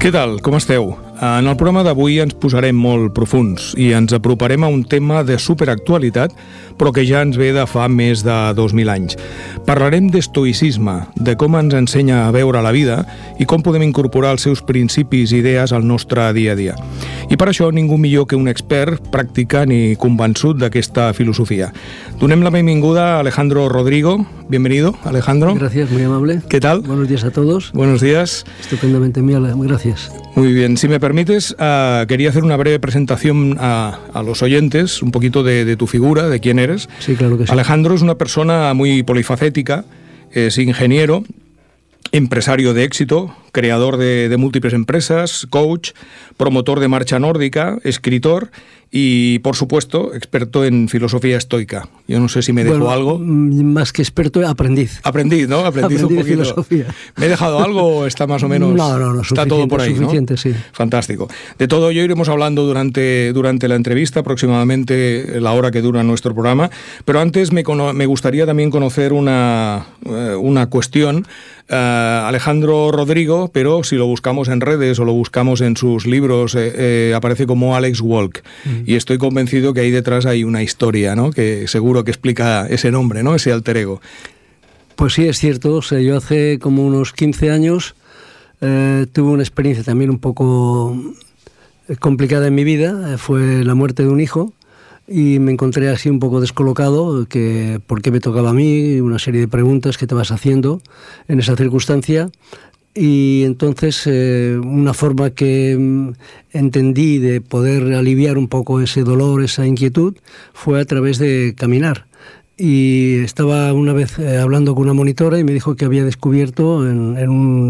Què tal? Com esteu? En el programa d'avui ens posarem molt profunds i ens aproparem a un tema de superactualitat, però que ja ens ve de fa més de 2.000 anys. Parlarem d'estoïcisme, de com ens ensenya a veure la vida i com podem incorporar els seus principis i idees al nostre dia a dia. I per això ningú millor que un expert, practicant i convençut d'aquesta filosofia. Donem la benvinguda a Alejandro Rodrigo. Bienvenido, Alejandro. Gracias, muy amable. ¿Qué tal? Buenos días a todos. Buenos días. Estupendamente, gracias. Muy bien, si me permites, quería hacer una breve presentación a los oyentes, un poquito de tu figura, de quién eres. Sí, claro que sí. Alejandro es una persona muy polifacética, es ingeniero, empresario de éxito, creador de múltiples empresas, coach, promotor de marcha nórdica, escritor y, por supuesto, experto en filosofía estoica. Yo no sé si me dejo algo. Más que experto, aprendiz. Aprendiz, ¿no? Aprendiz un poquito. De filosofía. ¿Me he dejado algo o está más o menos...? No, está todo por ahí, suficiente, ¿no? Sí. Fantástico. De todo ello iremos hablando durante la entrevista, aproximadamente la hora que dura nuestro programa, pero antes me gustaría también conocer una cuestión. Alejandro Rodrigo, pero si lo buscamos en redes o lo buscamos en sus libros, aparece como Alex Walk. Y estoy convencido que ahí detrás hay una historia, ¿no? Que seguro que explica ese nombre, ¿no? Ese alter ego. Pues sí, es cierto. O sea, yo hace como unos 15 años tuve una experiencia también un poco complicada en mi vida. Fue la muerte de un hijo. Y me encontré así un poco descolocado, que por qué me tocaba a mí, una serie de preguntas que te vas haciendo en esa circunstancia. Y entonces una forma que entendí de poder aliviar un poco ese dolor, esa inquietud, fue a través de caminar. Y estaba una vez hablando con una monitora y me dijo que había descubierto en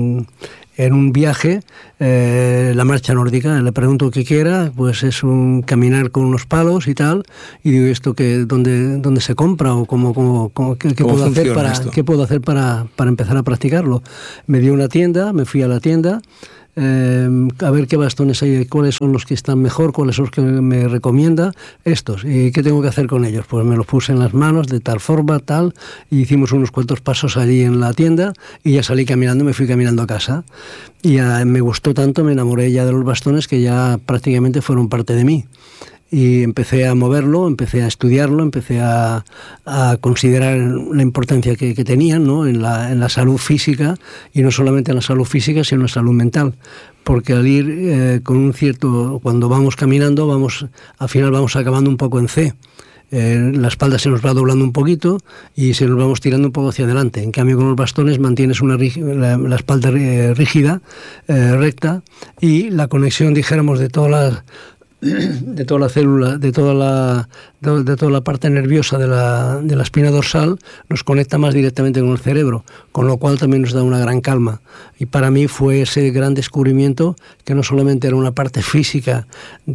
un viaje la marcha nórdica. Le pregunto qué era, pues es un caminar con unos palos y tal, y digo, ¿esto dónde se compra o qué puedo hacer para empezar a practicarlo? Me dio una tienda, me fui a la tienda, a ver qué bastones hay, cuáles son los que están mejor, cuáles son los que me recomienda, estos, y qué tengo que hacer con ellos. Pues me los puse en las manos de tal forma, tal, y hicimos unos cuantos pasos allí en la tienda y ya salí caminando, me fui caminando a casa y me gustó tanto, me enamoré ya de los bastones que ya prácticamente fueron parte de mí. Y empecé a moverlo, empecé a estudiarlo, empecé a considerar la importancia que tenían, ¿no? en la salud física, y no solamente en la salud física, sino en la salud mental. Porque al ir con un cierto... Cuando vamos caminando, al final vamos acabando un poco en C. La espalda se nos va doblando un poquito y se nos vamos tirando un poco hacia adelante. En cambio, con los bastones mantienes la espalda rígida, recta, y la conexión, dijéramos, de toda la célula, de toda la parte nerviosa de la espina dorsal, nos conecta más directamente con el cerebro, con lo cual también nos da una gran calma. Y para mí fue ese gran descubrimiento, que no solamente era una parte física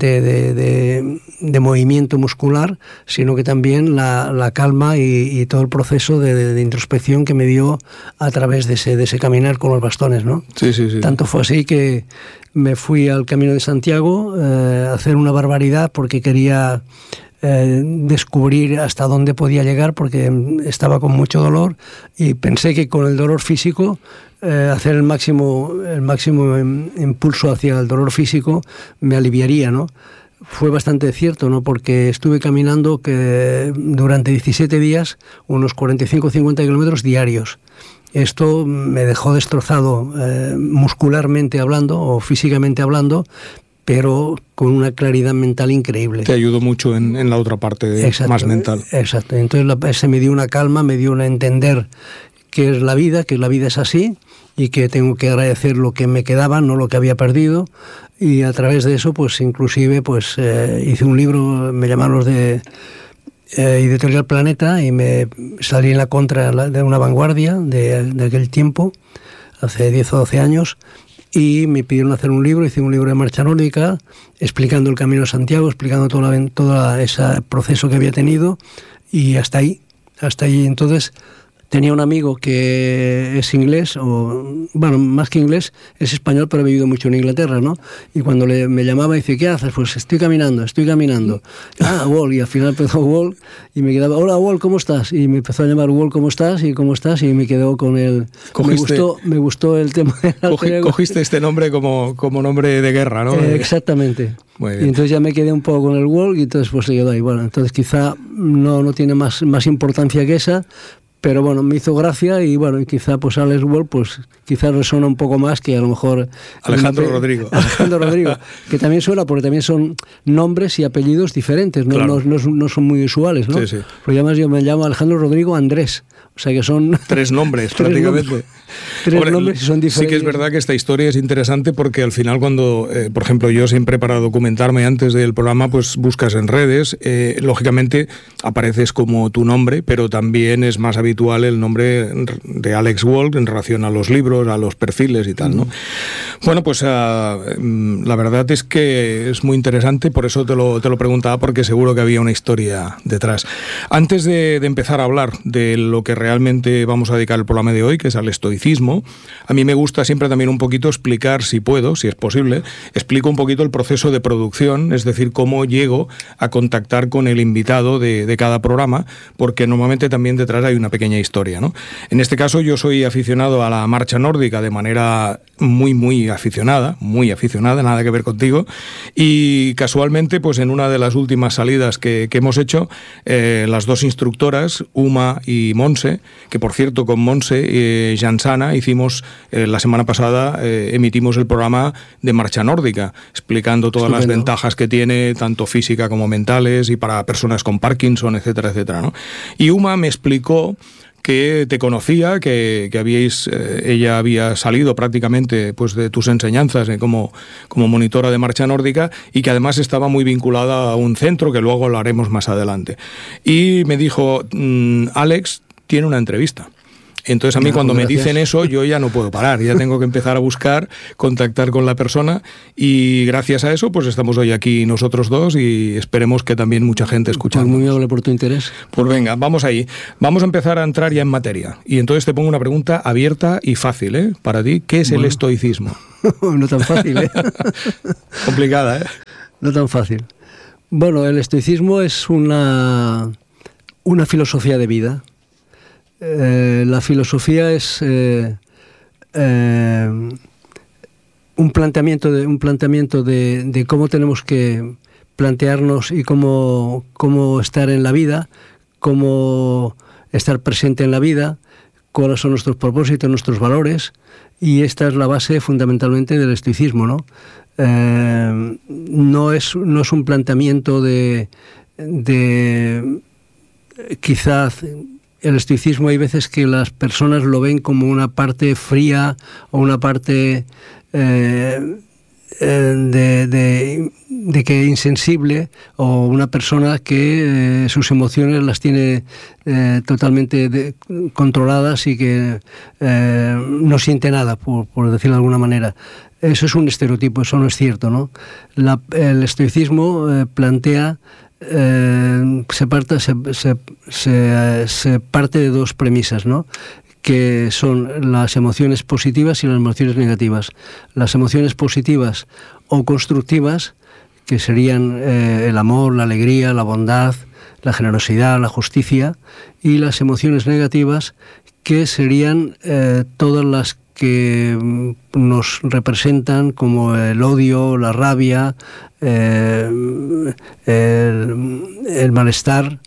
de movimiento muscular, sino que también la calma y todo el proceso de introspección que me dio a través de ese caminar con los bastones, ¿no? Sí. Tanto fue así que me fui al Camino de Santiago a hacer una barbaridad, porque quería descubrir hasta dónde podía llegar, porque estaba con mucho dolor y pensé que con el dolor físico hacer el máximo impulso hacia el dolor físico me aliviaría, ¿no? Fue bastante cierto, ¿no? Porque estuve caminando durante 17 días unos 45-50 kilómetros diarios. Esto me dejó destrozado muscularmente hablando o físicamente hablando, pero con una claridad mental increíble. Te ayudó mucho en la otra parte más mental. Exacto. Entonces se me dio una calma, me dio a entender qué es la vida, que la vida es así y que tengo que agradecer lo que me quedaba, no lo que había perdido. Y a través de eso, pues inclusive, hice un libro, me llamaron los de Editorial Planeta, y me salí en la contra de una vanguardia de aquel tiempo, hace 10 o 12 años, y me pidieron hacer un libro. Hice un libro de marcha nórdica explicando el Camino de Santiago, explicando todo ese proceso que había tenido, y hasta ahí. Entonces tenía un amigo que es inglés, bueno, más que inglés, es español, pero ha vivido mucho en Inglaterra, ¿no? Y cuando me llamaba, dice, ¿qué haces? Pues estoy caminando. Ah, Wall, y al final empezó Wall, y me quedaba, hola Wall, ¿cómo estás? Y me empezó a llamar Wall, ¿cómo estás? Y me quedó con el... Me gustó el tema del Cogiste este nombre como nombre de guerra, ¿no? Exactamente. Muy bien. Y entonces ya me quedé un poco con el Wall, y entonces pues se quedó ahí. Bueno, entonces quizá no tiene más importancia que esa, pero bueno, me hizo gracia, y bueno, y quizá pues Alex Wall pues quizá resuena un poco más que a lo mejor Alejandro Rodrigo, que también suena, porque también son nombres y apellidos diferentes, ¿no? Claro. No son muy usuales, ¿no? Sí. Porque además yo me llamo Alejandro Rodrigo Andrés, o sea que son 3 nombres prácticamente. Tres nombres y son diferentes. Sí que es verdad que esta historia es interesante, porque al final cuando, por ejemplo, yo siempre para documentarme antes del programa, pues buscas en redes, lógicamente apareces como tu nombre, pero también es más habitual el nombre de Alex Wall en relación a los libros, a los perfiles y tal, ¿no? Bueno, pues la verdad es que es muy interesante, por eso te lo preguntaba, porque seguro que había una historia detrás. Antes de empezar a hablar de lo que realmente vamos a dedicar el programa de hoy, que es al estoicismo, a mí me gusta siempre también un poquito explicar, si puedo, si es posible, explico un poquito el proceso de producción, es decir, cómo llego a contactar con el invitado de cada programa, porque normalmente también detrás hay una pequeña historia, ¿no? En este caso yo soy aficionado a la marcha nórdica de manera muy aficionada, nada que ver contigo, y casualmente pues en una de las últimas salidas que hemos hecho, las 2 instructoras, Uma y Monse, que por cierto con Monse Jansana hicimos la semana pasada, emitimos el programa de marcha nórdica, explicando todas las ventajas que tiene, tanto física como mentales, y para personas con Parkinson, etcétera, ¿no? Y Uma me explicó que te conocía, que ella había salido prácticamente pues de tus enseñanzas como monitora de marcha nórdica, y que además estaba muy vinculada a un centro que luego lo haremos más adelante. Y me dijo, Alex tiene una entrevista. Entonces a mí cuando me dicen eso, yo ya no puedo parar, ya tengo que empezar a buscar, contactar con la persona, y gracias a eso pues estamos hoy aquí nosotros dos, y esperemos que también mucha gente escuche. Muy amable por tu interés. Pues venga, vamos ahí. Vamos a empezar a entrar ya en materia. Y entonces te pongo una pregunta abierta y fácil, ¿eh? Para ti, ¿qué es el estoicismo? No tan fácil, ¿eh? Complicada, ¿eh? No tan fácil. Bueno, el estoicismo es una filosofía de vida. La filosofía es un planteamiento de cómo tenemos que plantearnos y cómo estar en la vida, cómo estar presente en la vida, cuáles son nuestros propósitos, nuestros valores, y esta es la base fundamentalmente del estoicismo, ¿no? No es un planteamiento de quizás. El estoicismo hay veces que las personas lo ven como una parte fría o una parte de que insensible, o una persona que sus emociones las tiene totalmente controladas y que no siente nada, por decirlo de alguna manera. Eso es un estereotipo, eso no es cierto, ¿no? El estoicismo plantea se parte de 2 premisas, ¿no? Que son las emociones positivas y las emociones negativas. Las emociones positivas o constructivas, que serían el amor, la alegría, la bondad, la generosidad, la justicia, y las emociones negativas, que serían todas las que nos representan, como el odio, la rabia, el malestar,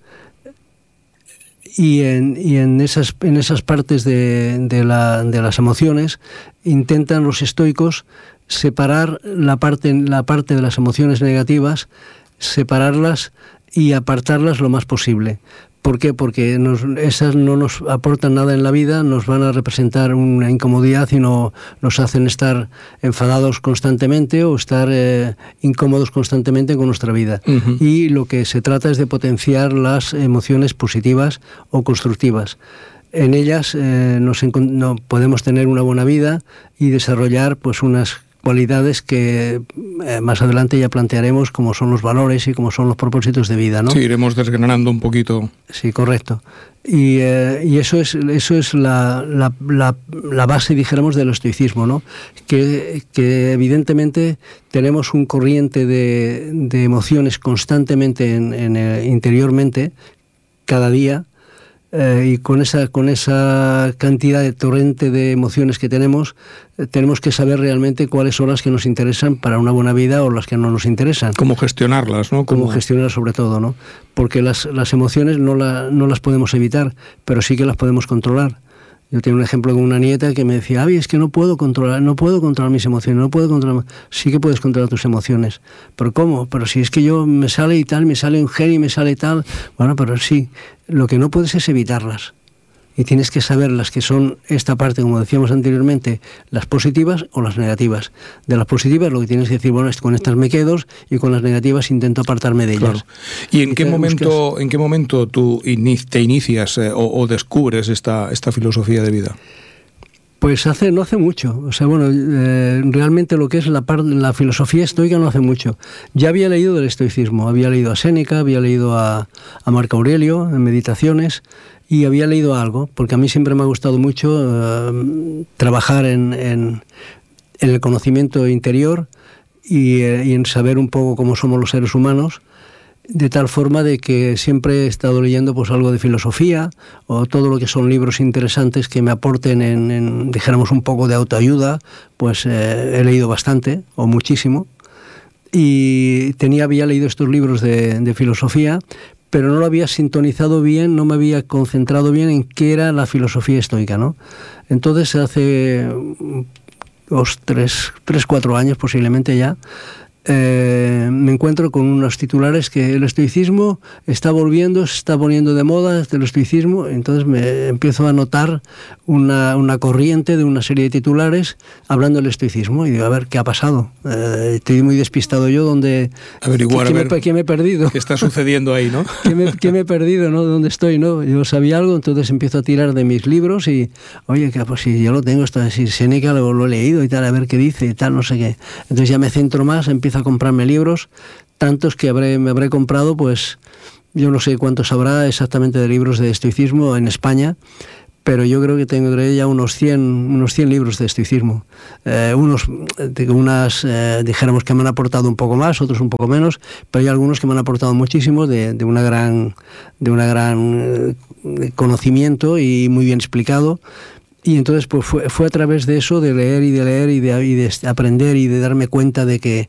y en esas partes de las emociones intentan los estoicos separar la parte de las emociones negativas, separarlas y apartarlas lo más posible. ¿Por qué? Porque esas no nos aportan nada en la vida, nos van a representar una incomodidad y nos hacen estar enfadados constantemente o estar incómodos constantemente con nuestra vida. Uh-huh. Y lo que se trata es de potenciar las emociones positivas o constructivas. En ellas podemos tener una buena vida y desarrollar pues unas cualidades que más adelante ya plantearemos, como son los valores y como son los propósitos de vida, ¿no? Sí, iremos desgranando un poquito. Sí, correcto. Y eso es la base, dijéramos, del estoicismo, ¿no? Que evidentemente tenemos un corriente de emociones constantemente interiormente, cada día, y con esa cantidad de torrente de emociones que tenemos que saber realmente cuáles son las que nos interesan para una buena vida o las que no nos interesan. Cómo gestionarlas, ¿no? Cómo gestionarlas sobre todo, ¿no? Porque las emociones no las podemos evitar, pero sí que las podemos controlar. Yo tengo un ejemplo con una nieta que me decía, es que no puedo controlar mis emociones, Sí que puedes controlar tus emociones. ¿Pero cómo? Pero si es que yo me sale y tal, me sale un genio y me sale tal. Bueno, pero sí, lo que no puedes es evitarlas. Y tienes que saber las que son esta parte, como decíamos anteriormente, las positivas o las negativas. De las positivas lo que tienes que decir, bueno, con estas me quedo, y con las negativas intento apartarme de ellas. Claro. ¿Y en qué momento tú te inicias o descubres esta filosofía de vida? Pues no hace mucho. O sea, bueno, realmente lo que es la filosofía estoica no hace mucho. Ya había leído del estoicismo, había leído a Séneca, había leído a Marco Aurelio en Meditaciones, y había leído algo, porque a mí siempre me ha gustado mucho trabajar en el conocimiento interior y en saber un poco cómo somos los seres humanos, de tal forma de que siempre he estado leyendo pues algo de filosofía o todo lo que son libros interesantes que me aporten dijéramos un poco de autoayuda, pues he leído bastante o muchísimo, y había leído estos libros de filosofía, pero no lo había sintonizado bien, no me había concentrado bien en qué era la filosofía estoica, ¿no? Entonces hace 3-4 años posiblemente ya, me encuentro con unos titulares que el estoicismo se está poniendo de moda, el estoicismo. Entonces me empiezo a notar una corriente de una serie de titulares hablando del estoicismo, y digo, a ver, ¿qué ha pasado? Estoy muy despistado yo, ¿qué me he perdido? ¿Qué está sucediendo ahí, no? ¿Qué me he perdido, no? ¿Dónde estoy, no? Yo sabía algo, entonces empiezo a tirar de mis libros y, oye, pues si yo lo tengo, si Séneca lo he leído y tal, a ver qué dice y tal, no sé qué. Entonces ya me centro más, empiezo a comprarme libros, tantos que me habré comprado, pues yo no sé cuántos habrá exactamente de libros de estoicismo en España, pero yo creo que tendré ya unos 100 libros de estoicismo. Dijéramos que me han aportado un poco más, otros un poco menos, pero hay algunos que me han aportado muchísimo, de una gran conocimiento y muy bien explicado. Y entonces pues fue a través de eso, de leer y de aprender y de darme cuenta de que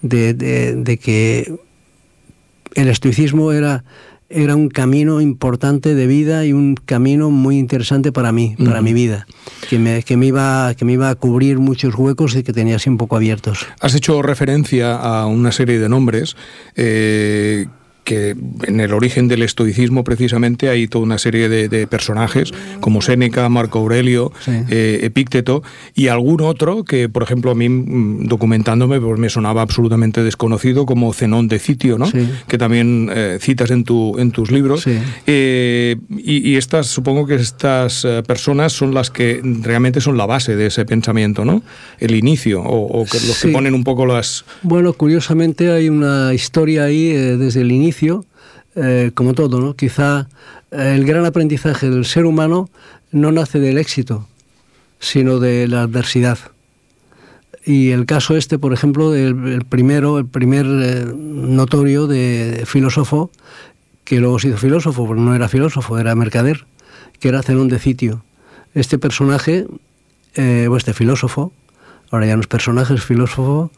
el estoicismo era un camino importante de vida y un camino muy interesante para mí, para mi vida, que me iba a cubrir muchos huecos y que tenía así un poco abiertos. Has hecho referencia a una serie de nombres que en el origen del estoicismo precisamente hay toda una serie de personajes como Séneca, Marco Aurelio, sí, Epícteto y algún otro que, por ejemplo, a mí documentándome pues me sonaba absolutamente desconocido, como Zenón de Citio, ¿no? Sí. Que también citas en tus libros. Sí. Y supongo que estas personas son las que realmente son la base de ese pensamiento, ¿no? El inicio, o los sí, que ponen un poco las... Bueno, curiosamente hay una historia ahí desde el inicio, como todo, ¿no? Quizá el gran aprendizaje del ser humano no nace del éxito, sino de la adversidad. Y el caso por ejemplo, el primer notorio de filósofo, que luego se hizo filósofo, pero no era filósofo, era mercader, que era Zenón de Citio. Este personaje, este filósofo, ahora ya no es personaje, es filósofo,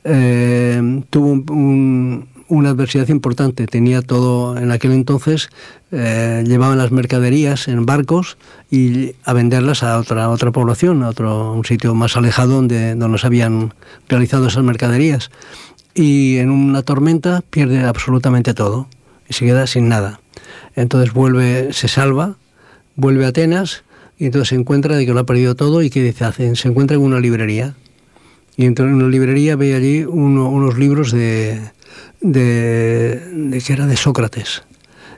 tuvo una adversidad importante. Tenía todo, en aquel entonces llevaban las mercaderías en barcos y a venderlas a otra población, a un sitio más alejado donde no se habían realizado esas mercaderías, y en una tormenta pierde absolutamente todo y se queda sin nada. Entonces se salva, vuelve a Atenas y entonces se encuentra de que lo ha perdido todo. ¿Y qué hace? Se encuentra en una librería, y en una librería ve allí unos libros que era de Sócrates.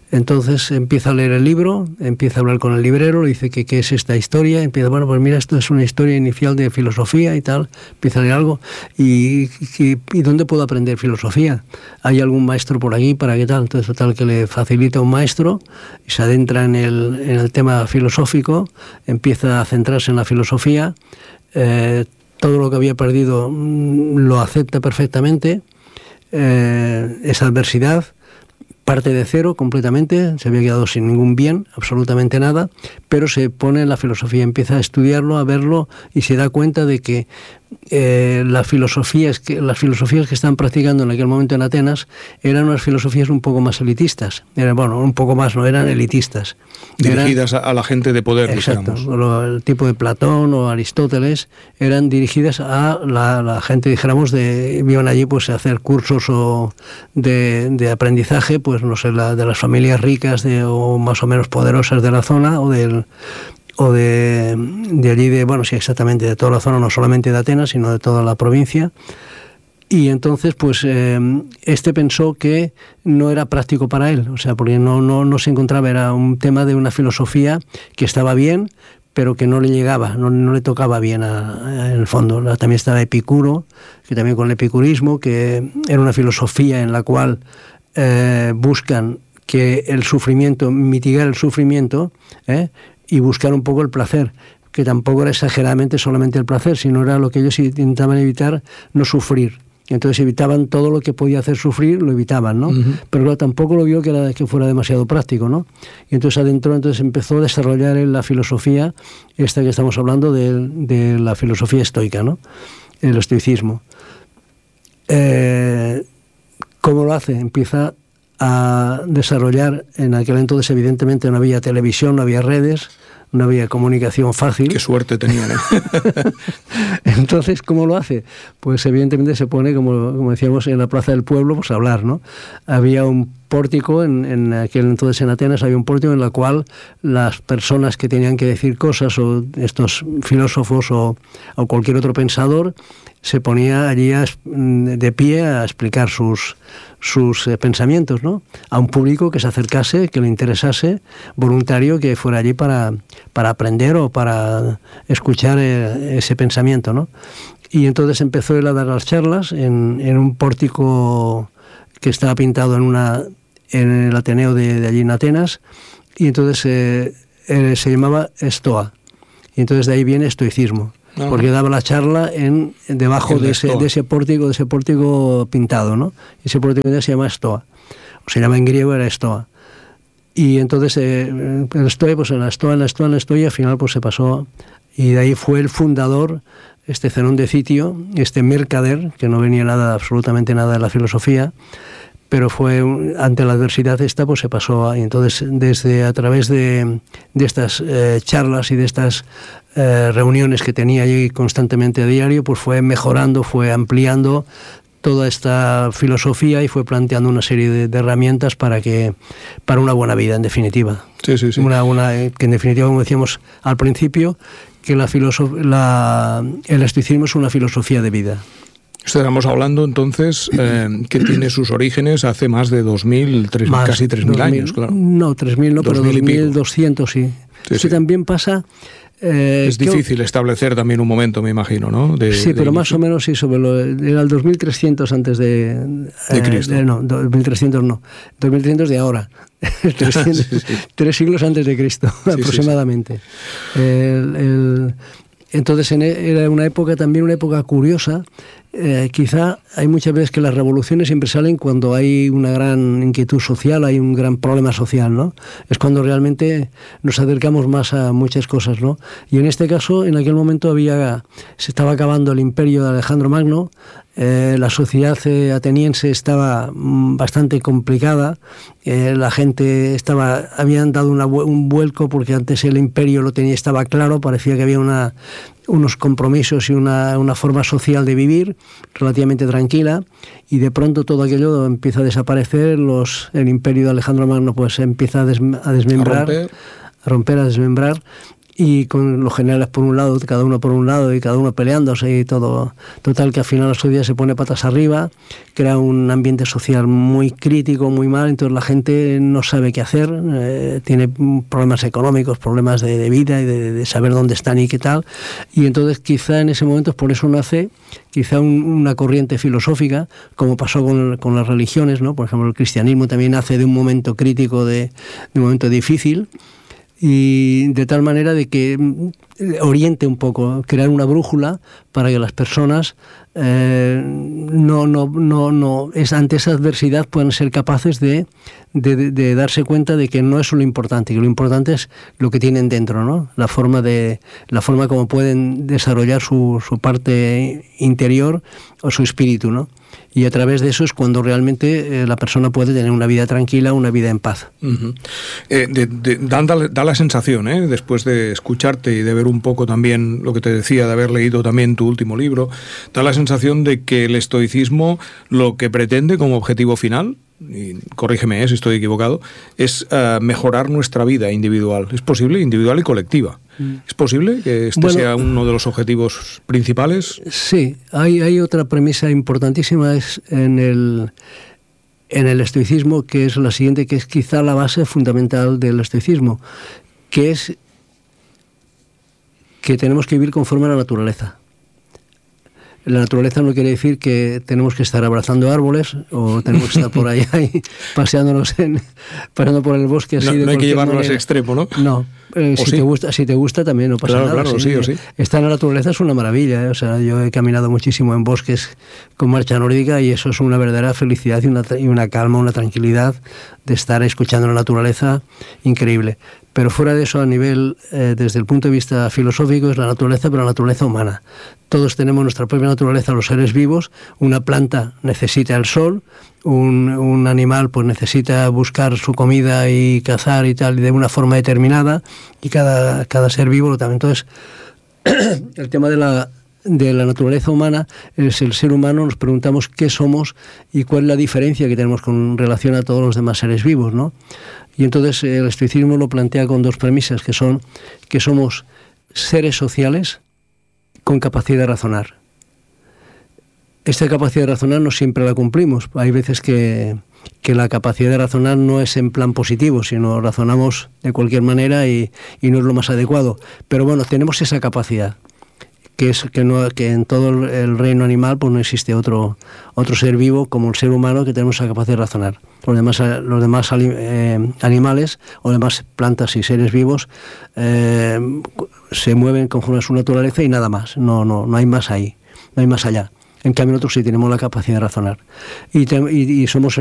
Entonces empieza a leer el libro, empieza a hablar con el librero, le dice que qué es esta historia, empieza, bueno, pues mira, esto es una historia inicial de filosofía y tal, empieza a leer algo, y ¿dónde puedo aprender filosofía? ¿Hay algún maestro por aquí para qué tal? Entonces total que le facilita un maestro y se adentra en el tema filosófico, empieza a centrarse en la filosofía, todo lo que había perdido lo acepta perfectamente, esa adversidad, parte de cero completamente, se había quedado sin ningún bien, absolutamente nada, pero se pone en la filosofía, empieza a estudiarlo, a verlo y se da cuenta de que las filosofías que están practicando en aquel momento en Atenas eran unas filosofías un poco más elitistas, un poco más, no eran elitistas. Dirigidas a la gente de poder, exacto, digamos. El tipo de Platón o Aristóteles eran dirigidas a la gente, dijéramos, iban allí pues a hacer cursos de aprendizaje, pues no sé, de las familias ricas o más o menos poderosas de la zona o de allí, sí, exactamente, de toda la zona, no solamente de Atenas, sino de toda la provincia. Y entonces, pues, pensó que no era práctico para él, o sea, porque no se encontraba, era un tema de una filosofía que estaba bien, pero que no le llegaba, no le tocaba bien en el fondo. También estaba Epicuro, que también con el epicurismo, que era una filosofía en la cual buscan que el sufrimiento, mitigar el sufrimiento, y buscar un poco el placer, que tampoco era exageradamente solamente el placer, sino era lo que ellos intentaban evitar, no sufrir. Entonces evitaban todo lo que podía hacer sufrir, lo evitaban, ¿no? Uh-huh. Pero claro, tampoco lo vio que fuera demasiado práctico, ¿no? Y entonces entonces empezó a desarrollar la filosofía, esta que estamos hablando, de la filosofía estoica, ¿no? El estoicismo. ¿Cómo lo hace? Empieza a desarrollar, en aquel entonces evidentemente no había televisión, no había redes, no había comunicación fácil. Qué suerte tenían, ¿eh? Entonces, ¿cómo lo hace? Pues evidentemente se pone, como decíamos, en la plaza del pueblo, pues a hablar, ¿no? Había un pórtico, en aquel entonces en Atenas había un pórtico en el cual las personas que tenían que decir cosas, o estos filósofos o cualquier otro pensador, se ponía allí de pie a explicar sus pensamientos, ¿no? A un público que se acercase, que le interesase, voluntario, que fuera allí para aprender o para escuchar ese pensamiento, ¿no? Y entonces empezó él a dar las charlas en un pórtico que estaba pintado en el Ateneo de allí en Atenas, y entonces se llamaba Estoa, y entonces de ahí viene estoicismo. Uh-huh. Porque daba la charla debajo de ese pórtico pintado, ¿no? Ese pórtico se llama Estoa, o se llama en griego, era Estoa. Y entonces el Estoa, pues en la Estoa, y al final pues se pasó, y de ahí fue el fundador, Zenón de Citio, mercader, que no venía absolutamente nada de la filosofía, pero fue ante la adversidad pues se pasó, y entonces a través de estas charlas y de estas reuniones que tenía allí constantemente a diario, pues fue mejorando, fue ampliando toda esta filosofía y fue planteando una serie de herramientas para una buena vida, en definitiva. Sí. Que en definitiva, como decíamos al principio, que el estoicismo es una filosofía de vida. Estamos hablando entonces que tiene sus orígenes hace más de 2.000, casi 3.000 años, claro. No, 3.000 no, pero 2.200 sí. Sí. También pasa... es difícil establecer también un momento, me imagino, ¿no? Sí, pero más o menos sí, era el 2300 antes de Cristo. No, 2300 no, 2300 de ahora, 3 siglos antes de Cristo, aproximadamente. Entonces era una época curiosa. Quizá hay muchas veces que las revoluciones siempre salen cuando hay una gran inquietud social, hay un gran problema social, ¿no? Es cuando realmente nos acercamos más a muchas cosas, ¿no? Y en este caso, en aquel momento se estaba acabando el imperio de Alejandro Magno, la sociedad ateniense estaba bastante complicada, la gente habían dado un vuelco, porque antes el imperio estaba claro, parecía que había unos compromisos y una forma social de vivir relativamente tranquila, y de pronto todo aquello empieza a desaparecer, el imperio de Alejandro Magno pues empieza a desmembrar, a romper, a desmembrar, y con los generales por un lado, cada uno por un lado y cada uno peleándose y todo. Total, que al final la sociedad se pone patas arriba, crea un ambiente social muy crítico, muy mal, entonces la gente no sabe qué hacer, tiene problemas económicos, problemas de vida y de saber dónde están y qué tal, y entonces quizá en ese momento por eso nace quizá una corriente filosófica, como pasó con las religiones, ¿no? Por ejemplo, el cristianismo también nace de un momento crítico, de un momento difícil, y de tal manera de que oriente un poco, crear una brújula para que las personas ante esa adversidad puedan ser capaces de darse cuenta de que no es lo importante, que lo importante es lo que tienen dentro, ¿no? La forma como pueden desarrollar su parte interior o su espíritu, ¿no? Y a través de eso es cuando realmente la persona puede tener una vida tranquila, una vida en paz. Uh-huh. Da la sensación, después de escucharte y de ver un poco también lo que te decía, de haber leído también tu último libro, da la sensación de que el estoicismo lo que pretende como objetivo final, y corrígeme si estoy equivocado, es mejorar nuestra vida individual. ¿Es posible? Individual y colectiva. ¿Es posible que sea uno de los objetivos principales? Sí, hay otra premisa importantísima en el estoicismo, que es la siguiente, que es quizá la base fundamental del estoicismo, que es que tenemos que vivir conforme a la naturaleza. La naturaleza no quiere decir que tenemos que estar abrazando árboles o tenemos que estar por allá y paseando por el bosque así. No hay que llevarlo a ese extremo, ¿no? No. Si te gusta también no pasa nada. Claro, sí o sí. Estar en la naturaleza es una maravilla, O sea, yo he caminado muchísimo en bosques con marcha nórdica y eso es una verdadera felicidad y una calma, una tranquilidad de estar escuchando la naturaleza increíble. Pero fuera de eso, a nivel, desde el punto de vista filosófico, es la naturaleza, pero la naturaleza humana. Todos tenemos nuestra propia naturaleza, los seres vivos. Una planta necesita el sol, un animal pues necesita buscar su comida y cazar y tal, de una forma determinada, y cada ser vivo lo también. Entonces, el tema de la naturaleza humana es el ser humano. Nos preguntamos qué somos y cuál es la diferencia que tenemos con relación a todos los demás seres vivos, ¿no? Y entonces el estoicismo lo plantea con dos premisas, que son que somos seres sociales con capacidad de razonar. Esta capacidad de razonar no siempre la cumplimos. Hay veces que la capacidad de razonar no es en plan positivo, sino razonamos de cualquier manera y no es lo más adecuado. Pero bueno, tenemos esa capacidad, que en todo el reino animal pues no existe otro ser vivo como el ser humano que tenemos esa capacidad de razonar. Los demás animales o demás plantas y seres vivos se mueven conforme a su naturaleza y nada más. No hay más ahí, no hay más allá. En cambio nosotros sí tenemos la capacidad de razonar y somos